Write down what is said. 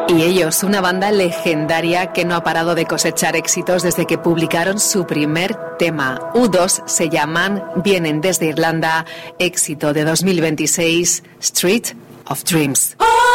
Y ellos, una banda legendaria que no ha parado de cosechar éxitos desde que publicaron su primer tema. U2 se llaman, vienen desde Irlanda, éxito de 2026, Street of Dreams.